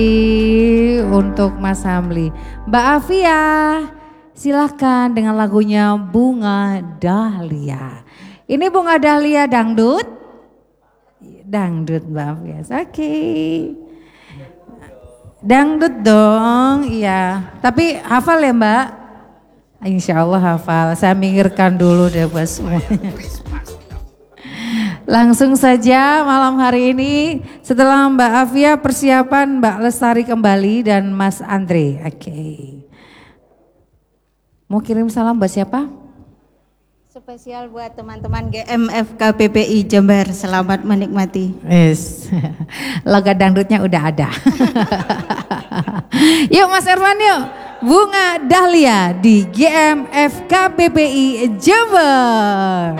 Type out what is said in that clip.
untuk Mas Hamli. Mbak Afia, silahkan dengan lagunya Bunga Dahlia. Ini Bunga Dahlia dangdut? Dangdut Mbak Afia, oke. Dangdut dong, iya. Tapi hafal ya Mbak? Insya Allah hafal, saya mikirkan dulu deh buat semuanya. Langsung saja malam hari ini setelah Mbak Afia persiapan Mbak Lestari kembali dan Mas Andre. Oke. Mau kirim salam buat siapa? Spesial buat teman-teman GMFK PPI Jember, selamat menikmati. Yes. Logo dangdutnya udah ada. Yuk Mas Erwan yuk. Bunga Dahlia di GMFK PPI Jember.